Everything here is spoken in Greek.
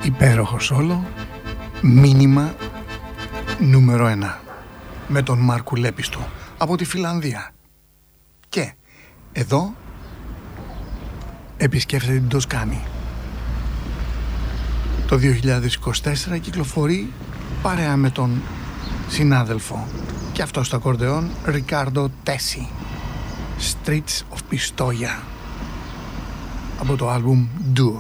Υπέροχο σόλο, μήνυμα νούμερο 1 με τον Μάρκου Λέπιστο από τη Φιλανδία. Και εδώ επισκέφτεται την Τοσκάνη. Το 2024 κυκλοφορεί παρέα με τον συνάδελφο και αυτό στο ακορντεόν Ρικάρντο Τέσι, Streets of Pistoia, από το άλμπουμ Duo.